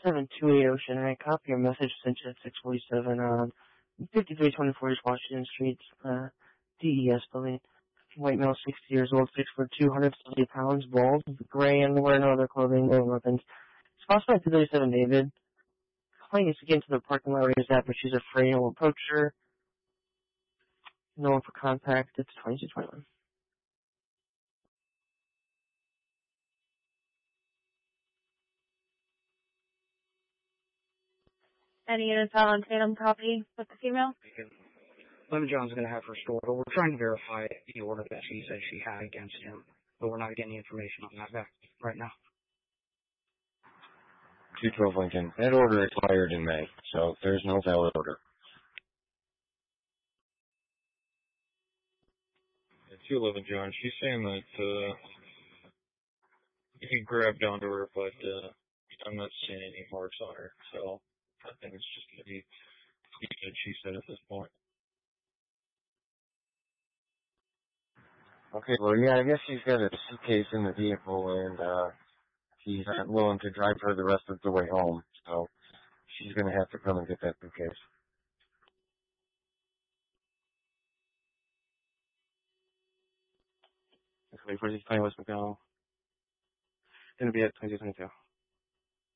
728 Ocean. I copy your message sent you at 647 on 5324 Washington Street, DES building. White male, 60 years old, 6'2", 170 pounds, bald, gray, and wearing no other clothing or weapons. It's possible 237 David. Client needs to get into the parking lot where he's at, but she's afraid and will approach her. No one for contact. It's 2221. Any units out on Tatum copy with the female? Lemon John's going to have her stored, but we're trying to verify the order that she said she had against him, but we're not getting any information on that right now. 212 Lincoln. That order expired in May, so there's no valid order. 211 John, she's saying that he grabbed onto her, but I'm not seeing any marks on her, so I think it's just going to be she said at this point. Okay, well, yeah, I guess she's got a suitcase in the vehicle, and he's not willing to drive her the rest of the way home, so she's going to have to come and get that suitcase. Wait for this time, West McDowell. Going to be at 2222.